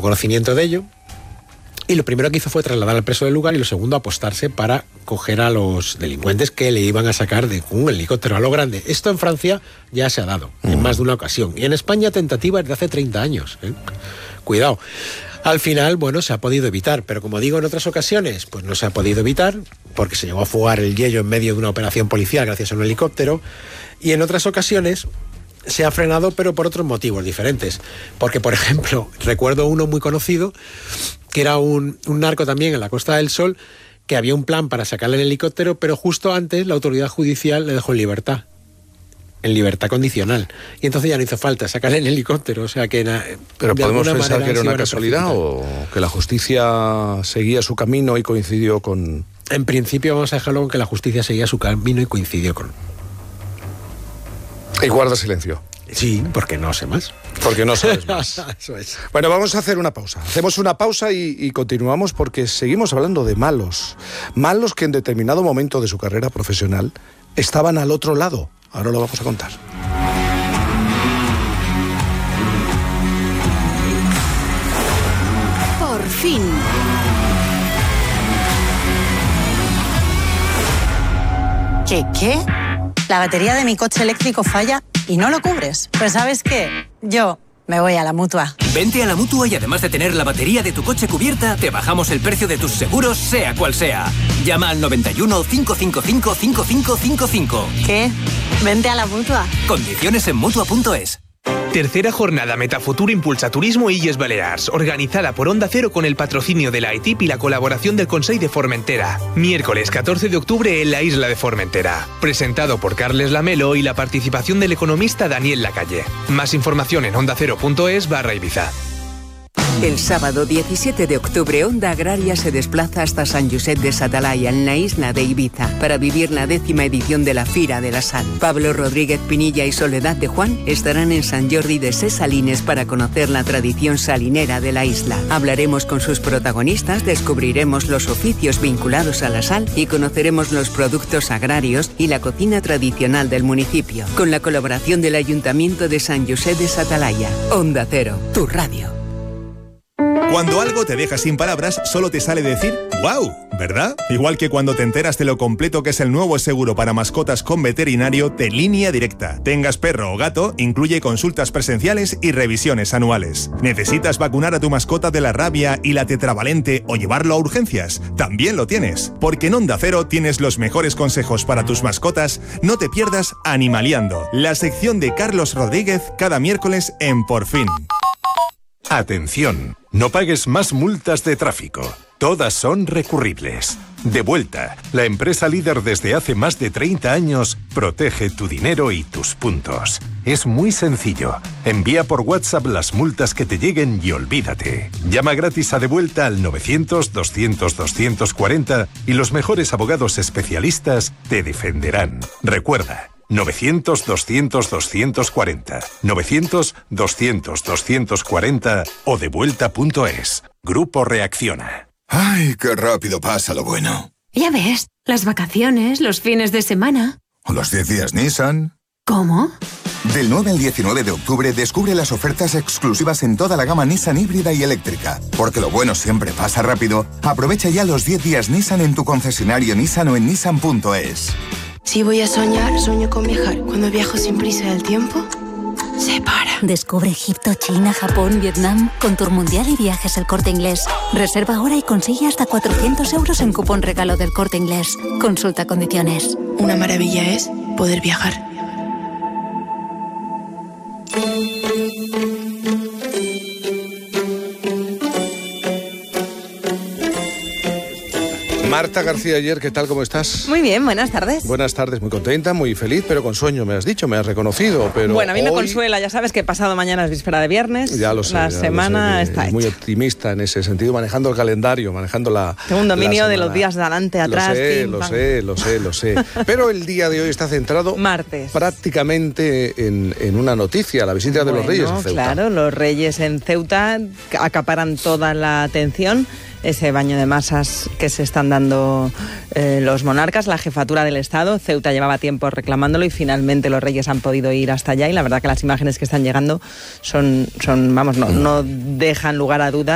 conocimiento de ello. Y lo primero que hizo fue trasladar al preso del lugar y lo segundo, apostarse para coger a los delincuentes que le iban a sacar de un helicóptero a lo grande. Esto en Francia ya se ha dado en más de una ocasión. Y en España tentativa desde hace 30 años. Cuidado. Al final, bueno, se ha podido evitar, pero como digo, en otras ocasiones, pues no se ha podido evitar, porque se llegó a fugar el Yello en medio de una operación policial gracias a un helicóptero, y en otras ocasiones se ha frenado, pero por otros motivos diferentes. Porque, por ejemplo, recuerdo uno muy conocido, que era un narco también en la Costa del Sol, que había un plan para sacarle el helicóptero, pero justo antes la autoridad judicial le dejó en libertad condicional. Y entonces ya no hizo falta sacarle el helicóptero, o sea que... Pero podemos pensar que era una casualidad o que la justicia seguía su camino y coincidió con... En principio vamos a dejarlo con que la justicia seguía su camino y coincidió con... Y guarda silencio. Sí, porque no sé más. Porque no sabes más. Eso es. Bueno, vamos a hacer una pausa. Hacemos una pausa y continuamos porque seguimos hablando de malos. Malos que en determinado momento de su carrera profesional estaban al otro lado. Ahora lo vamos a contar. Por fin. ¿Qué? La batería de mi coche eléctrico falla y no lo cubres. Pues ¿sabes qué? Yo me voy a la Mutua. Vente a la Mutua y además de tener la batería de tu coche cubierta, te bajamos el precio de tus seguros, sea cual sea. Llama al 91 555 5555. ¿Qué? Vente a la Mutua. Condiciones en Mutua.es. Tercera jornada Metafuturo Impulsa Turismo Illes Balears, organizada por Onda Cero con el patrocinio de la AITIP y la colaboración del Consell de Formentera. Miércoles 14 de octubre en la isla de Formentera. Presentado por Carles Lamelo y la participación del economista Daniel Lacalle. Más información en ondacero.es/Ibiza. El sábado 17 de octubre, Onda Agraria se desplaza hasta San Josep de Satalaya, en la isla de Ibiza, para vivir la 10ª edición de la Fira de la Sal. Pablo Rodríguez Pinilla y Soledad de Juan estarán en Sant Jordi de Ses Salines para conocer la tradición salinera de la isla. Hablaremos con sus protagonistas, descubriremos los oficios vinculados a la sal y conoceremos los productos agrarios y la cocina tradicional del municipio, con la colaboración del Ayuntamiento de Sant Josep de Satalaya. Onda Cero, tu radio. Cuando algo te deja sin palabras, solo te sale decir ¡wow! ¿Verdad? Igual que cuando te enteras de lo completo que es el nuevo seguro para mascotas con veterinario de Línea Directa. Tengas perro o gato, incluye consultas presenciales y revisiones anuales. ¿Necesitas vacunar a tu mascota de la rabia y la tetravalente o llevarlo a urgencias? También lo tienes, porque en Onda Cero tienes los mejores consejos para tus mascotas. No te pierdas Animaliando, la sección de Carlos Rodríguez cada miércoles en Por Fin. Atención, no pagues más multas de tráfico. Todas son recurribles. Devuelta, la empresa líder desde hace más de 30 años, protege tu dinero y tus puntos. Es muy sencillo. Envía por WhatsApp las multas que te lleguen y olvídate. Llama gratis a Devuelta al 900-200-240 y los mejores abogados especialistas te defenderán. Recuerda, 900-200-240, 900-200-240 o devuelta.es. Grupo Reacciona. ¡Ay, qué rápido pasa lo bueno! Ya ves, las vacaciones, los fines de semana. ¿O los 10 días Nissan? ¿Cómo? Del 9 al 19 de octubre descubre las ofertas exclusivas en toda la gama Nissan híbrida y eléctrica. Porque lo bueno siempre pasa rápido. Aprovecha ya los 10 días Nissan en tu concesionario Nissan o en Nissan.es. Si voy a soñar, sueño con viajar. Cuando viajo sin prisa del tiempo, se para. Descubre Egipto, China, Japón, Vietnam con Tour Mundial y Viajes El Corte Inglés. Reserva ahora y consigue hasta 400 euros en cupón regalo del Corte Inglés. Consulta condiciones. Una maravilla es poder viajar. Marta García Ayer, ¿qué tal? ¿Cómo estás? Muy bien, buenas tardes. Buenas tardes, muy contenta, muy feliz, pero con sueño, me has dicho, me has reconocido, pero bueno, a mí hoy... me consuela, ya sabes que pasado mañana es víspera de viernes. Ya lo sé. La semana está hecha. Muy optimista en ese sentido, manejando el calendario, manejando la... Tengo un dominio de los días de adelante, atrás. Lo sé. Pero el día de hoy está centrado... Martes. Prácticamente en una noticia, la visita de los Reyes en Ceuta. Claro, los Reyes en Ceuta acaparan toda la atención. Ese baño de masas que se están dando los monarcas, la jefatura del Estado. Ceuta llevaba tiempo reclamándolo y finalmente los Reyes han podido ir hasta allá y la verdad que las imágenes que están llegando son no dejan lugar a dudas.